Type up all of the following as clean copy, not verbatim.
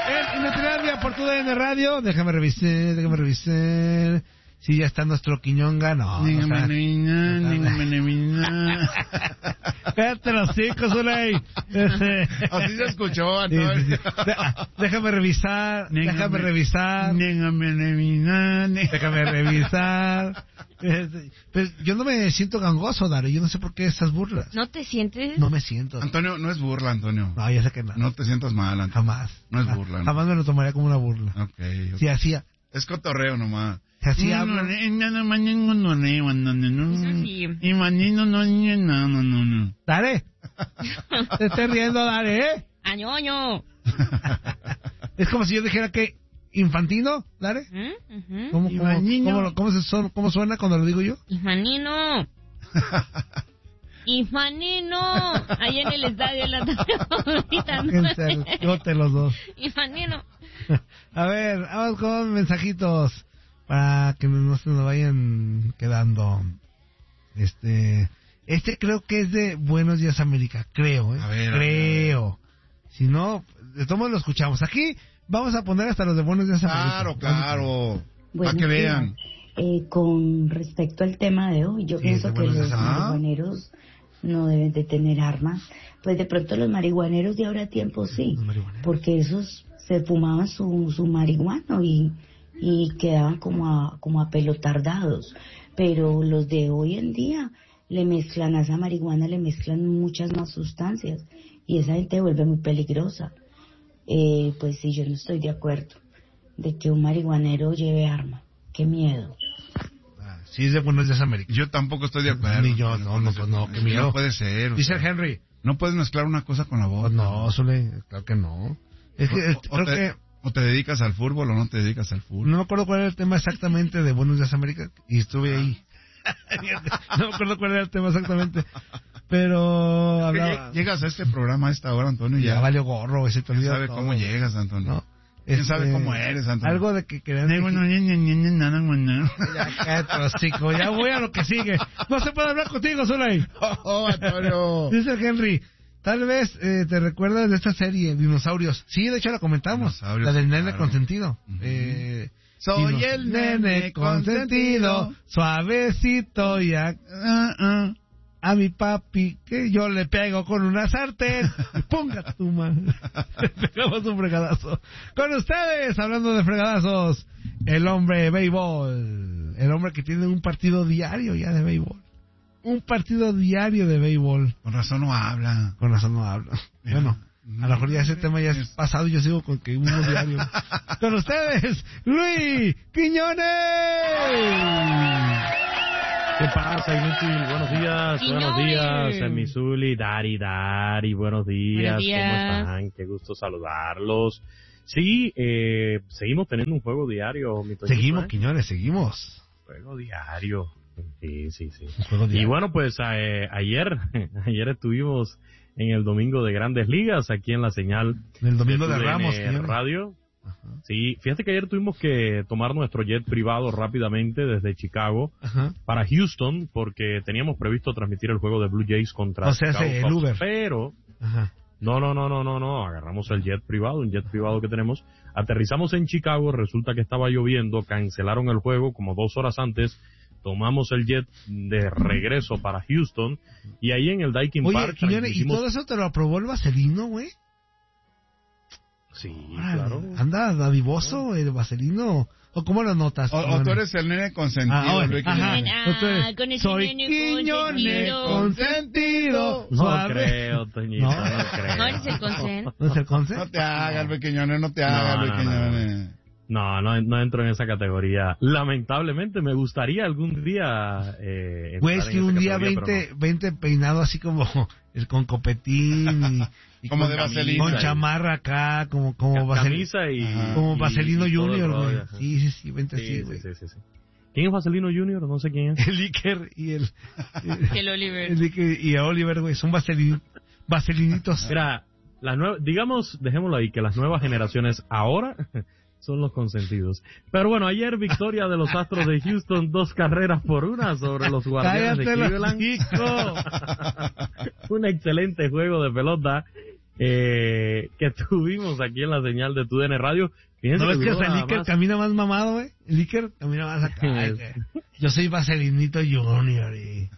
En Inutilandia por tu DN Radio. Déjame revisar. Sí, ya está nuestro Quiñonga. No. Cállate los cinco, Zuley. Así se escuchó, Antonio. Sí. Déjame revisar. Pues yo no me siento gangoso, Dari. Yo no sé por qué esas burlas. ¿No te sientes? No me siento. Antonio, no es burla, Antonio. No, ya sé que no. No te sientas mal, Antonio. Jamás. No es burla. Jamás me lo tomaría como una burla. Okay. Sí, hacía. Es cotorreo nomás. Se hacía. No. Dale. Te estés riendo, dale, ¿eh? ¡Añoño! Es como si yo dijera que infantino, dale. Uh-huh. ¿Cómo suena cuando lo digo yo? Ismanino. Ahí en el estadio de la Yo los dos. Ismanino. A ver, vamos con mensajitos para que no se nos vayan quedando. Este creo que es de Buenos Días América, creo, ¿eh? A ver. Si no, de todos modos lo escuchamos. Aquí vamos a poner hasta los de Buenos Días América. Claro. Para que vean. Con respecto al tema de hoy, yo pienso que los marihuaneros no deben de tener armas. Pues de pronto los marihuaneros de ahora tiempo sí, porque esos se fumaban su marihuana y quedaban como a pelotardados. Pero los de hoy en día le mezclan a esa marihuana, le mezclan muchas más sustancias y esa gente vuelve muy peligrosa. Pues sí, yo no estoy de acuerdo de que un marihuanero lleve arma. Qué miedo. Sí, es de Buenos Días América. Yo tampoco estoy de acuerdo. Ni yo, no, qué miedo. No puede ser. Dice el Henry. No puedes mezclar una cosa con la otra. No, claro que no. Es que o te dedicas al fútbol o no te dedicas al fútbol. No me acuerdo cuál era el tema exactamente de Buenos Días América y estuve ahí. No me acuerdo cuál era el tema exactamente. Pero hablaba... Llegas a este programa a esta hora, Antonio, ya valió gorro, ese te olvida. ¿Quién sabe cómo llegas, Antonio? ¿No? ¿Quién sabe cómo eres, Antonio? Algo de que querían... Ya voy a lo que sigue. No se puede hablar contigo, Zuley. Antonio. Dice el Henry, tal vez te recuerdas de esta serie, Dinosaurios. Sí, de hecho la comentamos. La del nene consentido. Soy el nene consentido, suavecito y a mi papi, que yo le pego con una sartén. Ponga tu mano. Le pegamos un fregadazo. Con ustedes, hablando de fregadazos, el hombre béisbol. El hombre que tiene un partido diario ya de béisbol. Un partido diario de béisbol. Con razón no habla. Bueno, a lo mejor ya ese tema ya es pasado y yo sigo con que uno diario. Con ustedes, Luis Quiñones. ¿Qué pasa, inútil? Buenos días, Misuli, Dari, buenos días, ¿cómo están? Qué gusto saludarlos. Sí, seguimos teniendo un juego diario, mi Toñito, Seguimos, Quiñones, seguimos. Juego diario. Sí. Un juego diario. Y bueno, pues ayer estuvimos en el Domingo de Grandes Ligas, aquí en la señal. En el Domingo de Ramos, Radio. Ajá. Sí, fíjate que ayer tuvimos que tomar nuestro jet privado rápidamente desde Chicago para Houston, porque teníamos previsto transmitir el juego de Blue Jays contra Chicago el Cubs, Uber. pero no, agarramos el jet privado, un jet privado que tenemos, aterrizamos en Chicago, resulta que estaba lloviendo, cancelaron el juego como 2 horas antes, tomamos el jet de regreso para Houston, y ahí en el Daikin Park... Quiñones, ¿y todo eso te lo aprobó el vaselino, güey? Sí, claro. ¿Anda dadivoso el vaselino? ¿O cómo lo notas? O tú eres el nene consentido. Soy Quiñones consentido. No creo, Toñito, no creo. ¿No eres el consen? ¿No es el consen? No te hagas, Luis Quiñones, no te hagas, Luis Quiñones. No entro en esa categoría. Lamentablemente, me gustaría algún día... Pues que un día 20 peinado así como el con copetín y como de vaselina. Con chamarra acá, como camisa y... Como Vaselino Junior, güey. Sí, 20 así, güey. Sí. ¿Quién es Vaselino Junior? No sé quién es. El Iker y el Oliver. El Iker y el Oliver, güey. Son vaselinitos. Mira, dejémoslo ahí, que las nuevas generaciones ahora... son los consentidos. Pero bueno, ayer victoria de los Astros de Houston, 2-1 sobre los Guardianes de Cleveland. Un excelente juego de pelota. que tuvimos aquí en la señal de TUDN Radio. Fíjense ¿No ves que duró el nada Iker más. camina más mamado, güey? El Iker camina más acá. Ay, güey. Yo soy Vaselinito Junior y...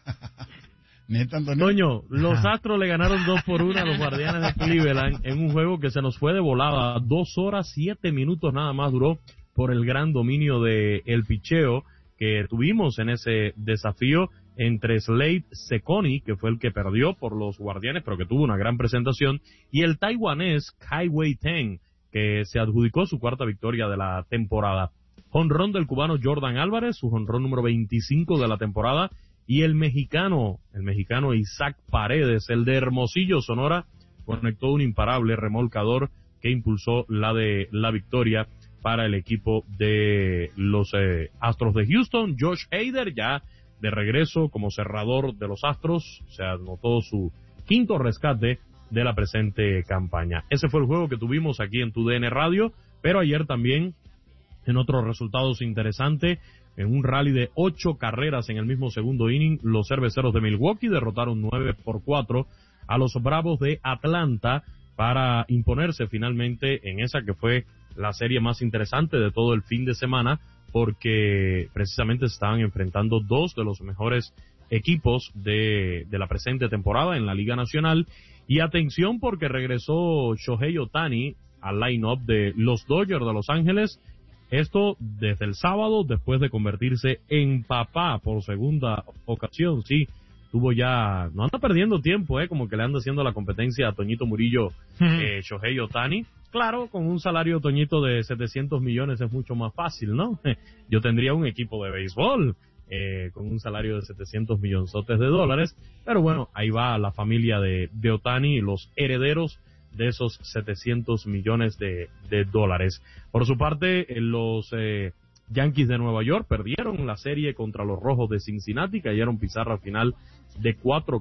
Neta, Antonio. Toño, los Astros le ganaron 2-1 a los Guardianes de Cleveland en un juego que se nos fue de volada. 2 horas 7 minutos nada más duró por el gran dominio de el picheo que tuvimos en ese desafío entre Slade Cecconi, que fue el que perdió por los Guardianes, pero que tuvo una gran presentación, y el taiwanés Kai Wei-Teng, que se adjudicó su cuarta victoria de la temporada. Jonrón del cubano Jordan Álvarez, su jonrón número 25 de la temporada, y el mexicano Isaac Paredes, el de Hermosillo, Sonora, conectó un imparable remolcador que impulsó la victoria para el equipo de los Astros de Houston. Josh Hader ya de regreso como cerrador de los Astros, se anotó su quinto rescate de la presente campaña. Ese fue el juego que tuvimos aquí en TUDN Radio, pero ayer también en otros resultados interesantes, en un rally de 8 carreras en el mismo segundo inning, los Cerveceros de Milwaukee derrotaron 9-4 a los Bravos de Atlanta para imponerse finalmente en esa que fue la serie más interesante de todo el fin de semana, porque precisamente se estaban enfrentando dos de los mejores equipos de la presente temporada en la Liga Nacional. Y atención, porque regresó Shohei Ohtani al line-up de los Dodgers de Los Ángeles. Esto desde el sábado, después de convertirse en papá por segunda ocasión. Sí, tuvo ya, no anda perdiendo tiempo, como que le anda haciendo la competencia a Toñito Murillo, Shohei Ohtani. Claro, con un salario, Toñito, de 700 millones es mucho más fácil, ¿no? Yo tendría un equipo de béisbol con un salario de 700 millonzotes de dólares, pero bueno, ahí va la familia de Ohtani y los herederos de esos 700 millones de dólares. Por su parte, los Yankees de Nueva York perdieron la serie contra los Rojos de Cincinnati, cayeron pizarra final de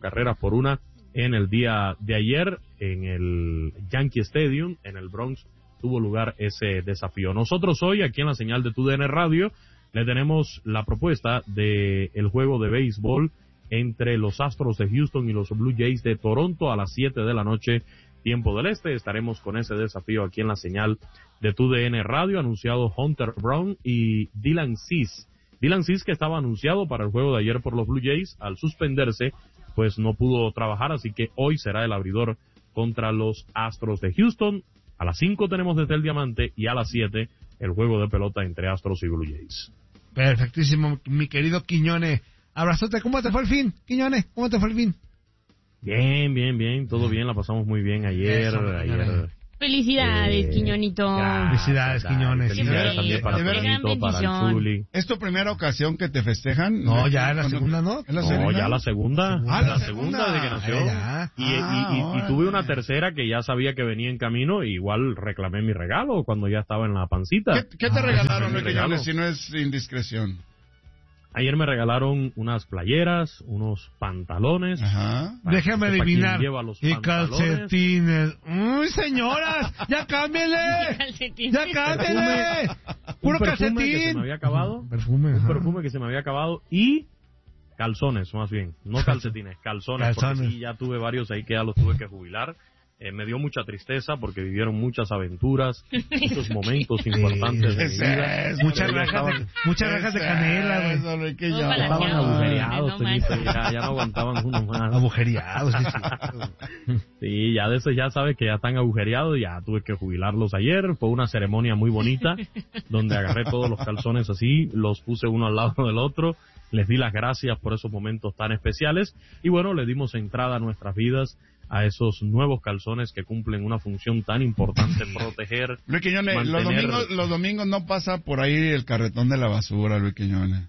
4-1 en el día de ayer en el Yankee Stadium, en el Bronx, tuvo lugar ese desafío. Nosotros hoy, aquí en la señal de TUDN Radio, le tenemos la propuesta de el juego de béisbol entre los Astros de Houston y los Blue Jays de Toronto a las 7 de la noche, tiempo del este. Estaremos con ese desafío aquí en la señal de TUDN Radio, anunciado Hunter Brown y Dylan Cease. Dylan Cease, que estaba anunciado para el juego de ayer por los Blue Jays, al suspenderse, pues no pudo trabajar, así que hoy será el abridor contra los Astros de Houston. A las 5 tenemos desde el Diamante y a las 7 el juego de pelota entre Astros y Blue Jays. Perfectísimo, mi querido Quiñone. Abrazote, ¿cómo te fue el fin, Quiñone? ¿Cómo te fue el fin? Bien, todo bien, la pasamos muy bien ayer. Felicidades, Quiñonito. Felicidades, Quiñones. Felicidades también para Toñito, para el Zuli. ¿Es tu primera ocasión que te festejan? No, ya es la segunda, ¿no? No, ya la segunda. La segunda desde que nació. Ya. Y tuve una tercera que ya sabía que venía en camino, y igual reclamé mi regalo cuando ya estaba en la pancita. ¿Qué te regalaron, Quiñones, si no es indiscreción? Ayer me regalaron unas playeras, unos pantalones. Ajá. Déjame adivinar. Y pantalones. calcetines. ¡Uy, señoras! ¡Ya cámbienle! ¡Ya cámbienle! ¡Puro calcetín! Que se me había acabado. Un perfume que se me había acabado. Y calzones, más bien. No calcetines, calzones. Porque sí, ya tuve varios ahí que ya los tuve que jubilar. Me dio mucha tristeza porque vivieron muchas aventuras, muchos momentos importantes de mi vida. Muchas rajas de canela, güey. Estaban agujereados, ya no aguantaban uno más. Agujereados, sí, ya de eso ya sabes que ya están agujereados, ya tuve que jubilarlos ayer. Fue una ceremonia muy bonita, donde agarré todos los calzones así, los puse uno al lado del otro, les di las gracias por esos momentos tan especiales, y bueno, le dimos entrada a nuestras vidas a esos nuevos calzones que cumplen una función tan importante, proteger, Luis Quiñones, los domingos no pasa por ahí el carretón de la basura, Luis Quiñones.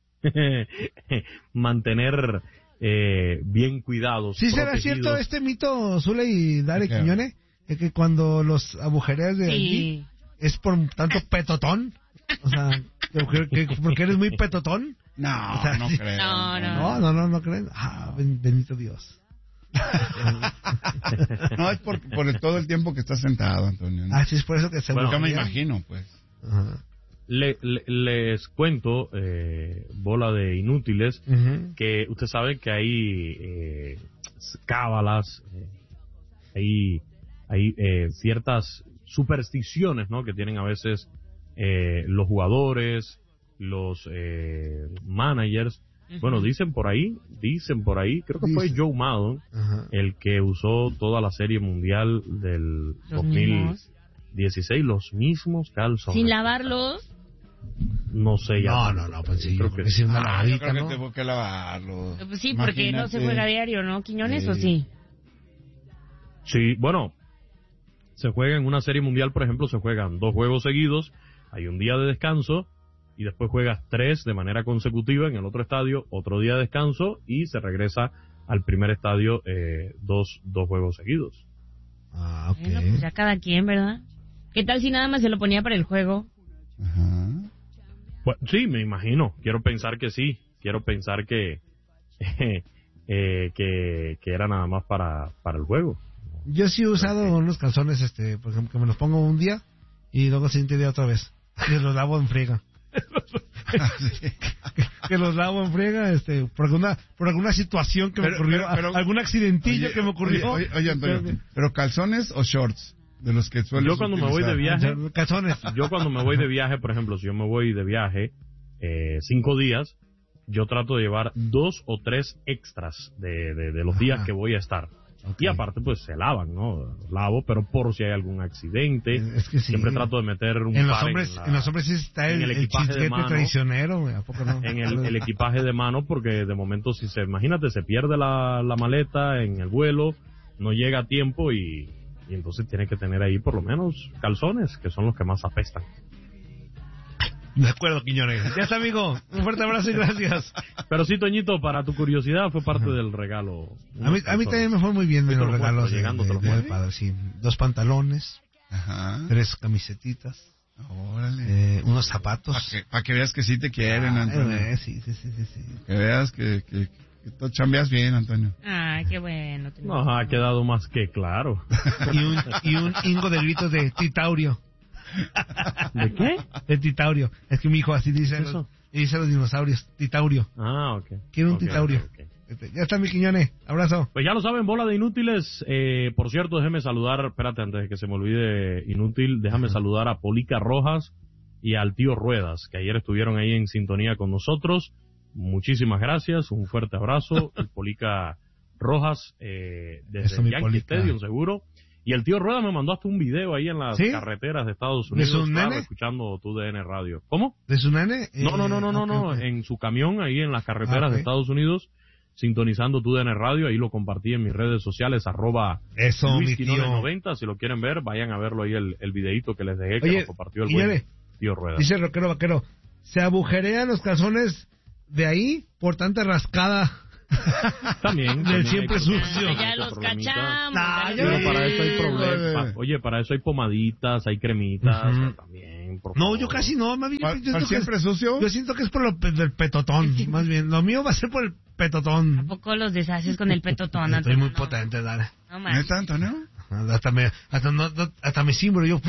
mantener bien cuidados. ¿Sí será cierto este mito, Zule y Dare Quiñones? Es que cuando los agujereas de allí es por tanto petotón. O sea, porque eres muy petotón. No, o sea, no creo. No creen. Bendito Dios. No, es por todo el tiempo que estás sentado, Antonio, ¿no? Sí, es por eso que se yo me imagino, pues. Ajá. Les cuento, bola de inútiles, que usted sabe que hay cábalas, hay hay ciertas supersticiones, ¿no? Que tienen a veces los jugadores, los managers. Bueno, dicen por ahí, creo que fue Joe Maddon el que usó toda la Serie Mundial del 2016, los mismos calzones. ¿Sin lavarlos? No sé ya. No, pues sí, creo que sí, una yo lavadita, creo ¿no? que tengo que lavarlo. Pues sí, porque no se juega diario, ¿no, Quiñones, o sí? Sí, bueno, se juega en una Serie Mundial, por ejemplo, se juegan 2 juegos seguidos, hay un día de descanso, y después juegas 3 de manera consecutiva en el otro estadio, otro día de descanso, y se regresa al primer estadio 2 juegos seguidos. Ah, ok. Bueno, pues ya cada quien, ¿verdad? ¿Qué tal si nada más se lo ponía para el juego? Ajá. Bueno, sí, me imagino. Quiero pensar que sí. Quiero pensar que era nada más para el juego. Yo sí he usado unos calzones, por ejemplo, que me los pongo un día y luego el siguiente día otra vez. Y los lavo en friega. Que los lavo en friega, por alguna situación que me ocurrió, algún accidentillo que me ocurrió. Oye, Antonio, ¿pero calzones o shorts? De los que sueles Yo cuando me voy de viaje, calzones. Yo cuando me voy de viaje, por ejemplo, si yo me voy de viaje 5 días, yo trato de llevar 2 o 3 extras de los días que voy a estar. Okay. Y aparte, pues se lavan, ¿no? Lavo, pero por si hay algún accidente, es que sí, siempre trato de meter un en los par hombres, en los hombres sí está el equipaje de mano, traicionero, ¿a poco no? En el equipaje de mano, porque de momento imagínate, se pierde la maleta en el vuelo, no llega a tiempo y entonces tiene que tener ahí por lo menos calzones, que son los que más apestan. De acuerdo, Quiñones. Ya está, amigo. Un fuerte abrazo y gracias. Pero sí, Toñito, para tu curiosidad, fue parte del regalo. A mí también me fue muy bien de los regalos de padre, sí. 2 pantalones, 3 camisetitas, unos zapatos. Para que veas que sí te quieren, Antonio. Sí. Que veas que tú chambeas bien, Antonio. Ah, qué bueno. Nos ha quedado más que claro. Y un hingo de gritos de Titaurio. ¿De qué? De Titaurio. Es que mi hijo así dice los dinosaurios. Titaurio. Ah, ok. Quiero un Titaurio. Okay. Ya está, mi Quiñones. Abrazo. Pues ya lo saben, bola de inútiles. Por cierto, déjeme saludar, espérate, antes de que se me olvide inútil, déjame saludar a Polica Rojas y al tío Ruedas, que ayer estuvieron ahí en sintonía con nosotros. Muchísimas gracias, un fuerte abrazo. El Polica Rojas, desde el Yankee Stadium, seguro. Y el tío Rueda me mandó hasta un video ahí en las carreteras de Estados Unidos. ¿De su nene? Escuchando tu DN Radio. ¿Cómo? ¿De su nene? No. En su camión ahí en las carreteras de Estados Unidos, sintonizando tu DN Radio. Ahí lo compartí en mis redes sociales, @LuisQuinones90. Si lo quieren ver, vayan a verlo ahí el videito que les dejé, que lo compartió el buen tío Rueda. Dice el rockero vaquero, se agujerean los calzones de ahí por tanta rascada. También siempre sucio. Ya los cachamos. Pero para eso hay problemas. Oye, para eso hay pomaditas, hay cremitas, también. No, yo casi no, más bien. ¿Para siempre sucio? Yo siento que es por el petotón, más bien. Lo mío va a ser por el petotón. ¿A poco los deshaces con el petotón? Estoy muy potente, dale. No más. ¿Neta, Antonio? Hasta me simbro yo.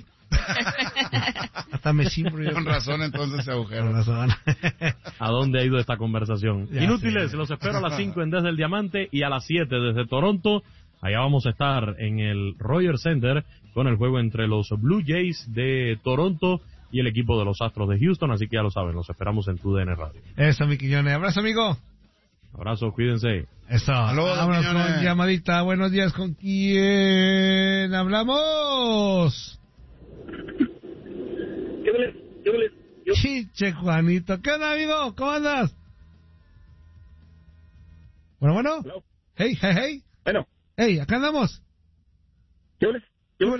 Hasta me simbro yo. Con razón, entonces, agujero. Con razón. ¿A dónde ha ido esta conversación? Ya Inútiles, sé. los espero a las 5 en Desde el Diamante y a las 7 desde Toronto. Allá vamos a estar en el Rogers Center con el juego entre los Blue Jays de Toronto y el equipo de los Astros de Houston. Así que ya lo saben, los esperamos en tu DN Radio. Eso, mi Quiñones. Abrazo, amigo. Abrazo, cuídense. Eso. Vámonos con llamadita. Buenos días, ¿con quién hablamos? Chiche Juanito. ¿Qué onda, amigo? ¿Cómo andas? Bueno. Hello. Hey. Bueno. Hey, acá andamos. ¿Qué Hello.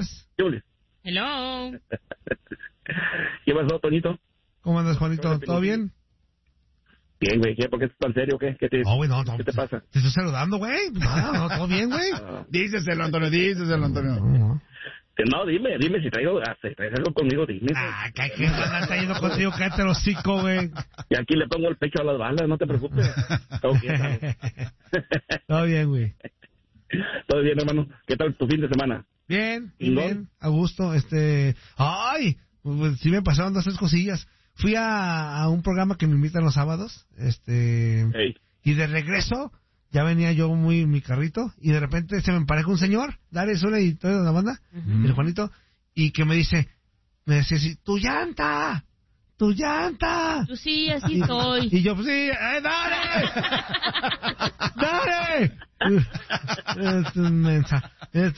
¿Qué pasó, Toñito? ¿Cómo andas, Juanito? ¿Todo bien? Bien, güey. ¿Por qué estás tan serio? ¿Qué te pasa? Te estoy saludando, güey. No, todo bien, güey. Díceselo, Antonio. No, dime si traes algo conmigo, dime. ¿Qué van a yendo contigo? Cállate el hocico, güey. Y aquí le pongo el pecho a las balas, no te preocupes. Todo bien, Todo bien, güey. Todo bien, hermano. ¿Qué tal tu fin de semana? Bien, a gusto. Ay, pues, sí me pasaron 2 o 3 cosillas. Fui a un programa que me invitan los sábados, Hey. y de regreso ya venía yo muy en mi carrito, y de repente se me empareja un señor, Dare, Zule y toda la banda, el Juanito, y que me decía así, ¡tu llanta! ¡Tu llanta! Pues sí, así soy. Y yo, pues sí, ¡Dare! ¡Dare! Es inmensa.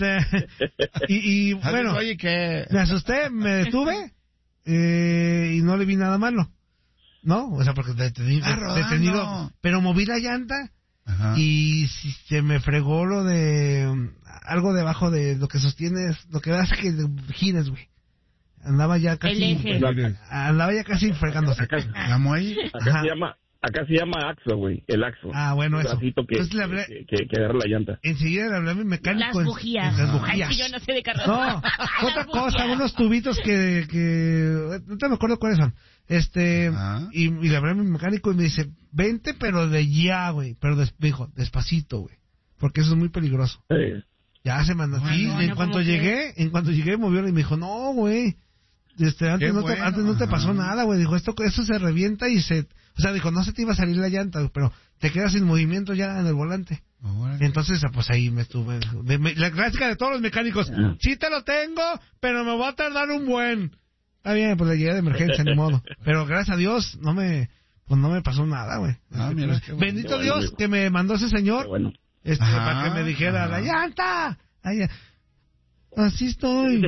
Y bueno, oye, que me asusté, me detuve, y no le vi nada malo. ¿No? O sea, porque detenido, pero moví la llanta. Ajá. Y se me fregó lo de algo debajo de lo que sostienes, lo que hace que gires, güey. Andaba ya casi fregándose. Acá se llama axo, güey, el axo. Ah, bueno, eso. Que agarra la llanta. Enseguida le hablé a mi mecánico. Las bujías. Las bujías. Ay, yo no sé de carros. No, otra cosa, unos tubitos que no te me acuerdo cuáles son. Y le hablé a mi mecánico y me dice, vente, pero de ya, güey. Pero me dijo, despacito, güey. Porque eso es muy peligroso. Sí. Ya se mandó. Sí, en cuanto llegué, movió y me dijo, no, güey. Antes no te pasó nada, güey. Dijo, eso se revienta y o sea, dijo, no se te iba a salir la llanta, pero te quedas sin movimiento ya en el volante. Entonces, pues ahí me estuve. La clásica de todos los mecánicos, sí te lo tengo, pero me voy a tardar un buen. Está bien, pues le llegué de emergencia, ni modo. Pero gracias a Dios, no me pasó nada, güey. Mira, bendito Dios que me mandó ese señor, para que me dijera, la llanta. Así estoy.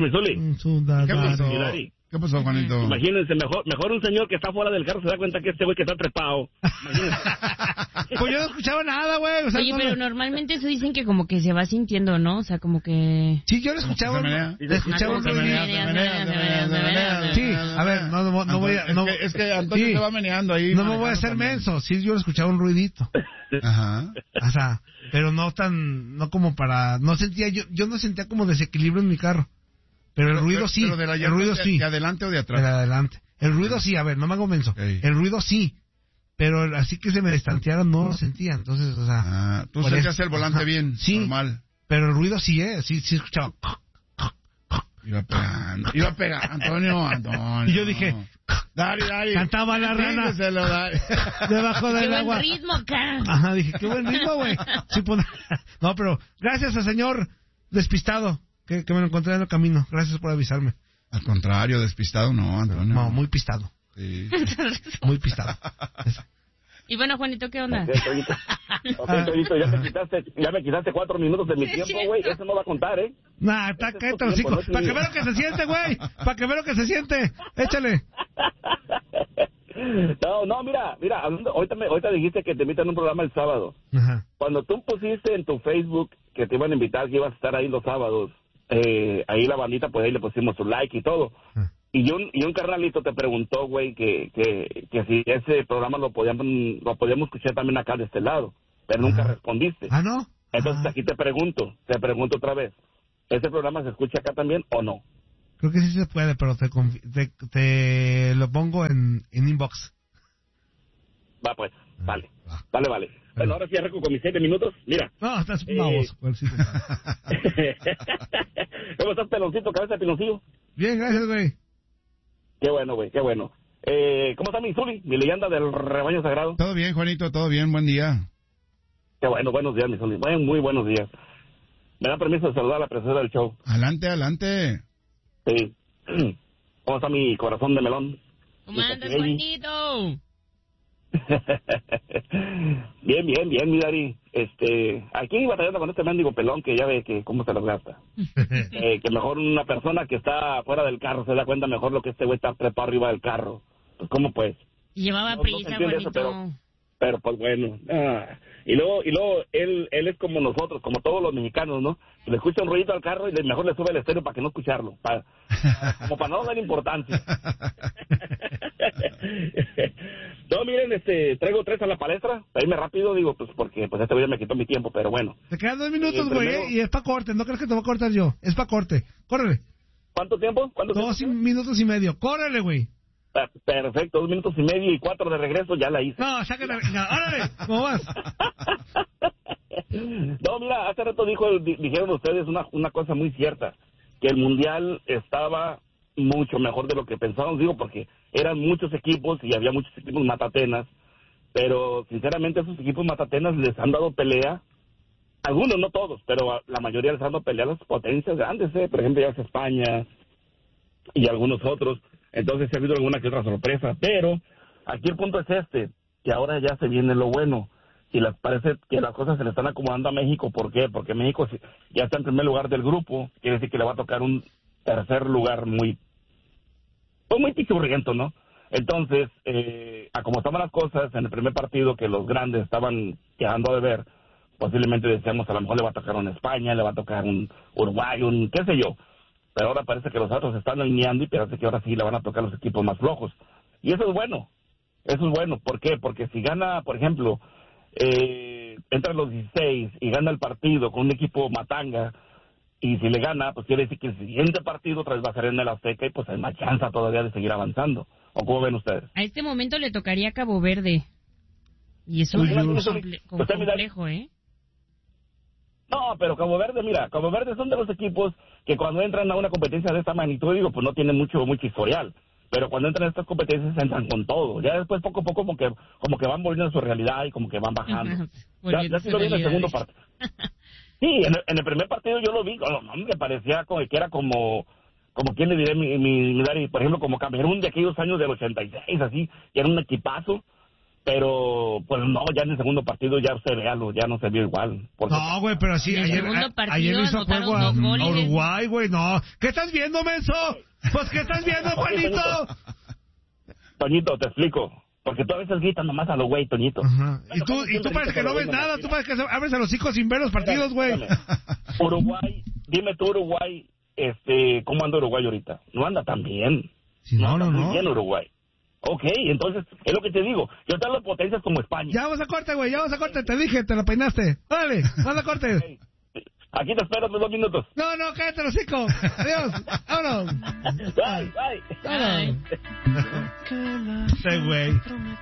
¿Qué pasó, Juanito? Imagínense, mejor un señor que está fuera del carro se da cuenta que este güey que está trepado. Pues yo no escuchaba nada, güey. O sea, oye, pero normalmente eso dicen que como que se va sintiendo, ¿no? O sea, como que... Sí, yo lo escuchaba. Un ruidito. Sí, a ver, no voy a... No, es que Antonio se va meneando ahí. No me voy a hacer menso. Sí, yo lo escuchaba un ruidito. Ajá. O sea, pero no como para... No sentía, yo no sentía como desequilibrio en mi carro. Pero el ruido sí. Pero el ruido sí. ¿De adelante o de atrás? De adelante. El ruido sí, a ver, no me hago menso. El ruido sí. Pero así que se me distanciara no lo sentía. Entonces, o sea... tú sentías el volante bien, sí, normal. Pero el ruido sí, sí escuchaba. Iba pegando, Antonio. Y yo dije... Dale. Cantaba la rana. Debajo del agua. Qué buen ritmo, acá. Ajá, dije, qué buen ritmo, güey. Sí, no, pero gracias al señor despistado. Que me lo encontré en el camino. Gracias por avisarme. Al contrario, despistado no, Antonio. No, muy pistado. Sí. Muy pistado. Y bueno, Juanito, ¿qué onda? Toñito, ya me quitaste 4 minutos de mi tiempo, güey. Eso no va a contar, ¿eh? Nah, está quieto, hocico. Para que vea lo que se siente, güey. Para que vea lo que se siente. Échale. No, mira, ahorita dijiste que te invitan a un programa el sábado. Ajá. Cuando tú pusiste en tu Facebook que te iban a invitar, que ibas a estar ahí los sábados, ahí la bandita, pues ahí le pusimos su like y todo. Y un carnalito te preguntó, güey, que si ese programa lo podíamos escuchar también acá de este lado, pero nunca respondiste. ¿Ah, no? Entonces aquí te pregunto otra vez, ¿ese programa se escucha acá también o no? Creo que sí se puede, pero te lo pongo en inbox. Va, pues, vale. Bueno, ahora sí arranco con mis 7 minutos. Mira. No, estás vamos. ¿Cómo estás, peloncito, cabeza de piloncillo? Bien, gracias, güey. Qué bueno, güey, qué bueno. ¿Cómo está mi Zuli, mi leyenda del rebaño sagrado? Todo bien, Juanito, todo bien, buen día. Qué bueno, buenos días, mi Zuli. Muy buenos días. ¿Me da permiso de saludar a la presencia del show? Adelante. Sí. ¿Cómo está mi corazón de melón? ¿Cómo andas, Juanito? Bien, mi Dari. Aquí batallando con este mendigo pelón que ya ve que cómo se las gasta. Que mejor una persona que está fuera del carro se da cuenta mejor lo que este güey está trepado arriba del carro. Pues, ¿cómo pues? Llevaba prisa, Juanito. Pero pues bueno. Y luego él es como nosotros, como todos los mexicanos, ¿no? Le escucha un ruidito al carro y mejor le sube el estéreo para que no escucharlo. Como para no dar importancia. No, miren, traigo 3 a la palestra. Para rápido, digo, pues porque pues este video me quitó mi tiempo, pero bueno. Te quedan 2 minutos, güey, y es para corte. No crees que te voy a cortar yo. Es para corte. Córrele. ¿Cuánto tiempo? 2 minutos y medio. Córrele, güey. Perfecto, 2 minutos y medio y 4 de regreso, ya la hice. No, sácala. ¡Órale! ¿Cómo vas? No, mira, hace rato dijeron ustedes una cosa muy cierta, que el Mundial estaba mucho mejor de lo que pensábamos, digo, porque eran muchos equipos y había muchos equipos matatenas, pero sinceramente esos equipos matatenas les han dado pelea, algunos, no todos, pero la mayoría les han dado pelea a las potencias grandes, por ejemplo, ya es España y algunos otros. Entonces ha habido alguna que otra sorpresa, pero aquí el punto es que ahora ya se viene lo bueno, y les parece que las cosas se le están acomodando a México. ¿Por qué? Porque México ya está en primer lugar del grupo, quiere decir que le va a tocar un tercer lugar muy pichurriento, ¿no? Entonces, a como estaban las cosas en el primer partido, que los grandes estaban quedando de ver, posiblemente decíamos, a lo mejor le va a tocar un España, le va a tocar un Uruguay, un qué sé yo. Pero ahora parece que los otros están alineando y parece que ahora sí le van a tocar los equipos más flojos. Y eso es bueno. ¿Por qué? Porque si gana, por ejemplo, entra los 16 y gana el partido con un equipo matanga, y si le gana, pues quiere decir que el siguiente partido otra vez va a ser en el Azteca y pues hay más chance todavía de seguir avanzando. ¿O cómo ven ustedes? A este momento le tocaría a Cabo Verde. Y eso es complejo, ¿eh? No, pero Cabo Verde son de los equipos que cuando entran a una competencia de esta magnitud, digo, pues no tienen mucho historial. Pero cuando entran a estas competencias entran con todo. Ya después poco a poco como que van volviendo a su realidad y como que van bajando. ya sí lo vi en el segundo partido. Sí, en el primer partido yo lo vi, me parecía que era como quién le diré mi Dari, por ejemplo, como Camerún de aquellos años del 86, así, que era un equipazo. Pero, pues no, ya en el segundo partido ya ya no se vio igual. No, güey, pero sí, ayer hizo juego a Uruguay, güey, no. ¿Qué estás viendo, menso? Pues, ¿qué estás viendo, Juanito? Toñito, te explico. Porque tú a veces gritas nomás a lo güey, Toñito. Ajá. Y tú parece que no ves nada, tú parece que abres a los hijos sin ver los partidos, güey. Uruguay, dime tú, Uruguay, ¿cómo anda Uruguay ahorita? No anda tan bien. Sí, no. Muy bien Uruguay. Ok, entonces, es lo que te digo. Yo te hablo de potencias como España. Ya vas a corte, güey, te dije, te lo peinaste. Órale, vas a corte. Okay. Aquí te espero 2 minutos. No, cállate los hocico. Adiós, vámonos. Bye. Sí, güey.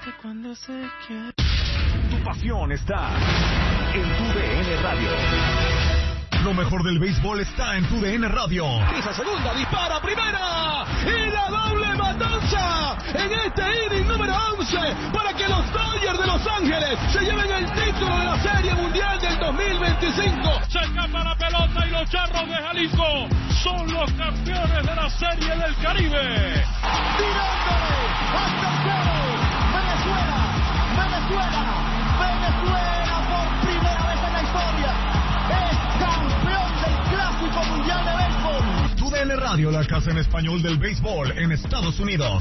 Tu pasión está en tu DN Radio. Lo mejor del béisbol está en tu DN Radio. Esa segunda, dispara primera y la doble matanza en este inning número 11 para que los Dodgers de Los Ángeles se lleven el título de la Serie Mundial del 2025. Se escapa la pelota y los Charros de Jalisco son los campeones de la Serie del Caribe. Tirándole hasta el cielo. Venezuela por primera vez en la historia es campeón del Clásico Mundial de Béisbol. Tu DN Radio, la casa en español del béisbol en Estados Unidos.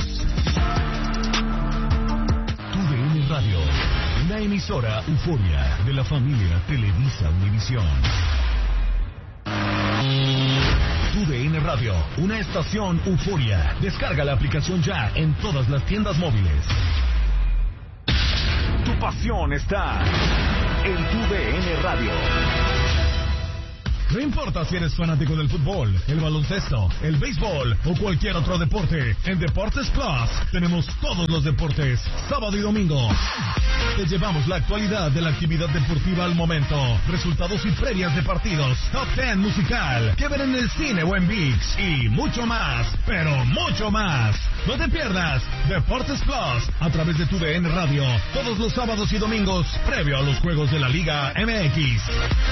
Tu DN Radio, una emisora euforia de la familia Televisa Univisión. Tu DN Radio, una estación euforia. Descarga la aplicación ya en todas las tiendas móviles. Tu pasión está en tu DN Radio. No importa si eres fanático del fútbol, el baloncesto, el béisbol o cualquier otro deporte, en Deportes Plus tenemos todos los deportes, sábado y domingo. Te llevamos la actualidad de la actividad deportiva al momento, resultados y previas de partidos, top 10 musical, que ver en el cine o en ViX y mucho más, pero mucho más. No te pierdas Deportes Plus a través de tu DN Radio, todos los sábados y domingos, previo a los juegos de la Liga MX.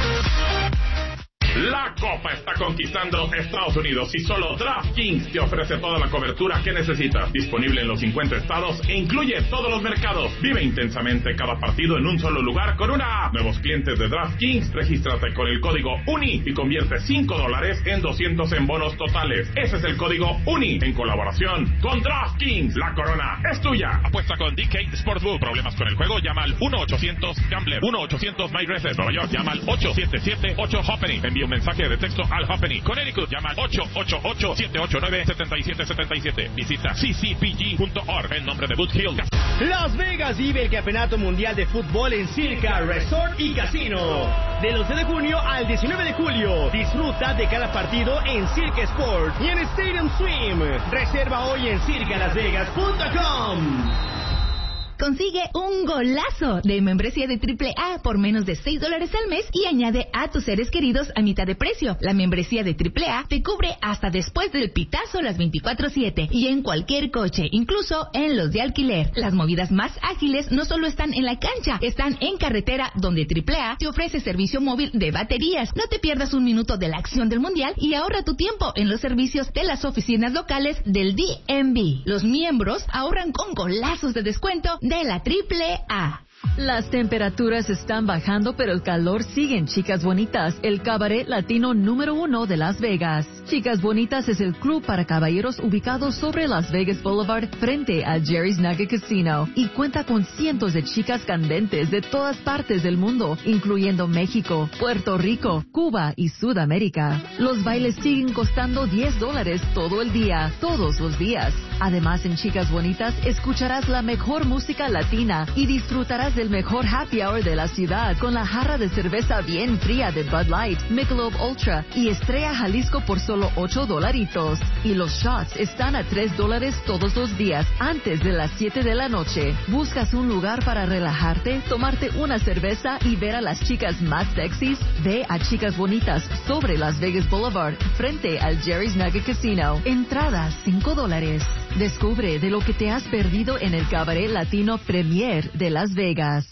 La Copa está conquistando Estados Unidos y solo DraftKings te ofrece toda la cobertura que necesitas. Disponible en los 50 estados e incluye todos los mercados. Vive intensamente cada partido en un solo lugar con una app. Nuevos clientes de DraftKings, regístrate con el código UNI y convierte $5 en 200 en bonos totales. Ese es el código UNI en colaboración con DraftKings. La corona es tuya. Apuesta con DK Sportsbook. ¿Problemas con el juego? Llama al 1-800-GAMBLER. 1-800-MyRacer. Nueva York, llama al 877-8-HOPPENY. Envía un mensaje de texto al Happening. Connecticut, llama al 888-789-7777. Visita ccpg.org en nombre de Boot Hill. Las Vegas vive el Campeonato Mundial de Fútbol en Circa Resort y Casino. Del 11 de junio al 19 de julio. Disfruta de cada partido en Circa Sport y en Stadium Swim. Reserva hoy en circalasvegas.com. Consigue un golazo de membresía de AAA por menos de $6 al mes y añade a tus seres queridos a mitad de precio. La membresía de AAA te cubre hasta después del pitazo las 24/7 y en cualquier coche, incluso en los de alquiler. Las movidas más ágiles no solo están en la cancha, están en carretera, donde AAA te ofrece servicio móvil de baterías. No te pierdas un minuto de la acción del Mundial y ahorra tu tiempo en los servicios de las oficinas locales del DMV. Los miembros ahorran con golazos de descuento de la AAA. Las temperaturas están bajando, pero el calor sigue en Chicas Bonitas, el cabaret latino número 1 de Las Vegas. Chicas Bonitas es el club para caballeros ubicado sobre Las Vegas Boulevard frente a Jerry's Nugget Casino y cuenta con cientos de chicas candentes de todas partes del mundo, incluyendo México, Puerto Rico, Cuba y Sudamérica. Los bailes siguen costando $10 todo el día, todos los días. Además, en Chicas Bonitas escucharás la mejor música latina y disfrutarás del mejor happy hour de la ciudad con la jarra de cerveza bien fría de Bud Light, Michelob Ultra y Estrella Jalisco por solo $8. Y los shots están a $3 todos los días antes de las 7 de la noche. ¿Buscas un lugar para relajarte, tomarte una cerveza y ver a las chicas más sexys? Ve a Chicas Bonitas sobre Las Vegas Boulevard frente al Jerry's Nugget Casino. Entradas $5. Descubre de lo que te has perdido en el cabaret latino Premier de Las Vegas.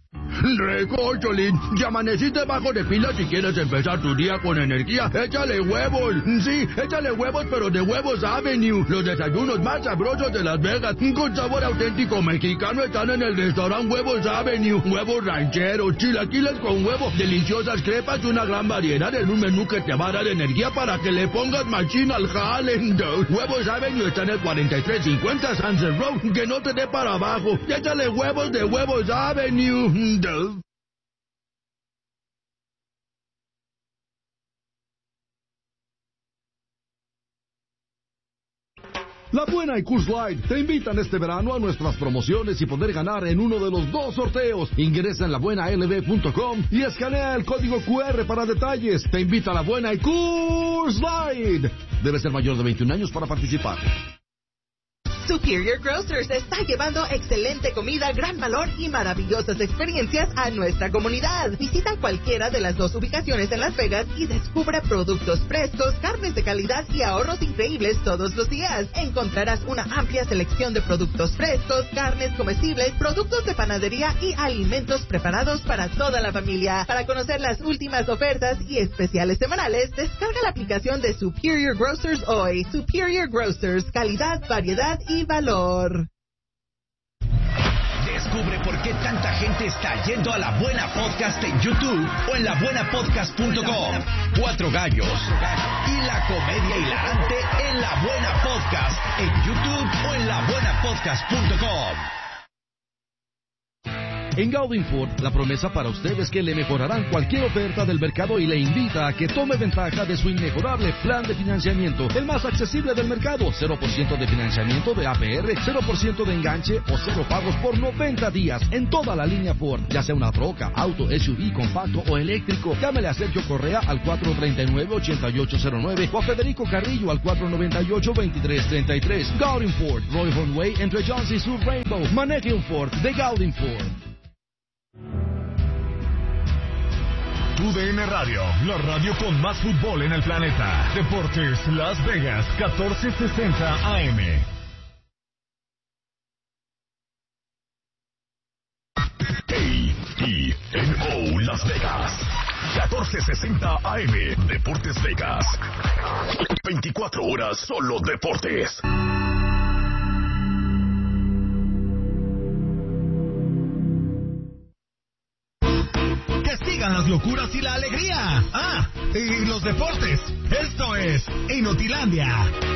Recórcholín, ya amaneciste bajo de pila. Si quieres empezar tu día con energía, échale huevos. Sí, échale huevos, pero de Huevos Avenue. Los desayunos más sabrosos de Las Vegas, con sabor auténtico mexicano, están en el restaurante Huevos Avenue. Huevos rancheros, chilaquiles con huevo, deliciosas crepas y una gran variedad en un menú que te va a dar energía para que le pongas machín al jale. Huevos Avenue está en el 4350 Sunset Road. Que no te dé para abajo. Échale huevos de Huevos Avenue. La Buena y Coors Light te invitan este verano a nuestras promociones y poder ganar en uno de los 2 sorteos. Ingresa en labuenalb.com y escanea el código QR para detalles. Te invita a La Buena y Coors Light. Debe ser mayor de 21 años para participar. Superior Grocers está llevando excelente comida, gran valor y maravillosas experiencias a nuestra comunidad. Visita cualquiera de las 2 ubicaciones en Las Vegas y descubre productos frescos, carnes de calidad y ahorros increíbles todos los días. Encontrarás una amplia selección de productos frescos, carnes comestibles, productos de panadería y alimentos preparados para toda la familia. Para conocer las últimas ofertas y especiales semanales, descarga la aplicación de Superior Grocers hoy. Superior Grocers, calidad, variedad y valor. Descubre por qué tanta gente está yendo a La Buena Podcast en YouTube o en labuenapodcast.com. 4 gallos y la comedia hilarante en La Buena Podcast en YouTube o en labuenapodcast.com. En Gaudin Ford, la promesa para usted es que le mejorarán cualquier oferta del mercado y le invita a que tome ventaja de su inmejorable plan de financiamiento, el más accesible del mercado. 0% de financiamiento de APR, 0% de enganche o 0 pagos por 90 días en toda la línea Ford, ya sea una troca, auto, SUV, compacto o eléctrico. Llámele a Sergio Correa al 439-8809 o a Federico Carrillo al 498-2333. Gaudin Ford, Roy Way entre Jones y Sur Rainbow. Maneje un Ford de Gaudin Ford. UDN Radio, la radio con más fútbol en el planeta. Deportes Las Vegas, 1460 AM. KENO Las Vegas, 1460 AM. Deportes Vegas. 24 horas solo deportes. Sigan las locuras y la alegría. Y los deportes. Esto es Inotilandia.